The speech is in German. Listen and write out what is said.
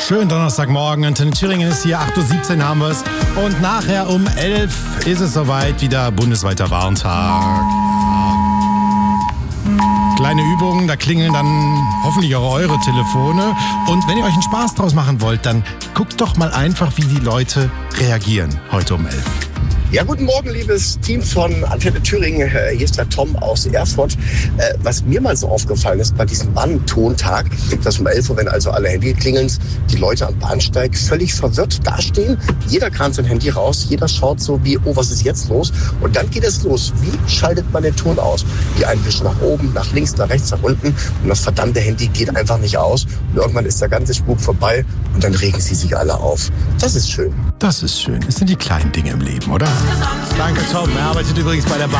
Schönen Donnerstagmorgen. Antenne Thüringen ist hier. 8.17 Uhr haben wir es. Und nachher um 11 ist es soweit. Wieder bundesweiter Warntag. Kleine Übungen, da klingeln dann hoffentlich auch eure Telefone. Und wenn ihr euch einen Spaß draus machen wollt, dann guckt doch mal einfach, wie die Leute reagieren heute um 11. Ja, guten Morgen, liebes Team von Antenne Thüringen. Hier ist der Tom aus Erfurt. Was mir mal so aufgefallen ist bei diesem Warntontag, dass um 11 Uhr, wenn also alle Handy klingeln, die Leute am Bahnsteig völlig verwirrt dastehen. Jeder kramt sein Handy raus, jeder schaut so wie, oh, was ist jetzt los? Und dann geht es los. Wie schaltet man den Ton aus? Die einen wischen nach oben, nach links, nach rechts, nach unten. Und das verdammte Handy geht einfach nicht aus. Und irgendwann ist der ganze Spuk vorbei und dann regen sie sich alle auf. Das ist schön. Das ist schön. Es sind die kleinen Dinge im Leben, oder? Danke, Tom. Er arbeitet übrigens bei der Bahn.